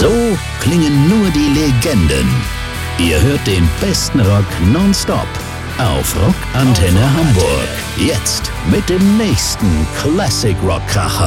So klingen nur die Legenden. Ihr hört den besten Rock nonstop auf Rockantenne Hamburg. Jetzt mit dem nächsten Classic Rock Kracher.